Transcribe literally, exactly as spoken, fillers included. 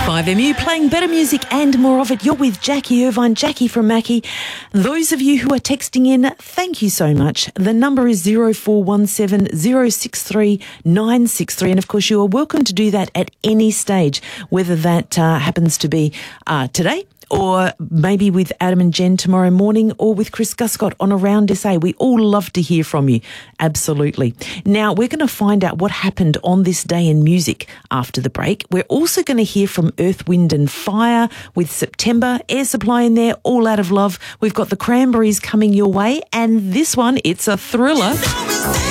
five M U, playing better music and more of it. You're with Jackie Irvine, Jackie from Mackie. Those of you who are texting in, thank you so much. The number is zero four one seven, zero six three, nine six three. And of course, you are welcome to do that at any stage, whether that uh, happens to be uh, today, or maybe with Adam and Jen tomorrow morning, or with Chris Guscott on Around S A. We all love to hear from you. Absolutely. Now, we're going to find out what happened on this day in music after the break. We're also going to hear from Earth, Wind and Fire with September, Air Supply in there, All Out of Love. We've got the Cranberries coming your way. And this one, it's a thriller.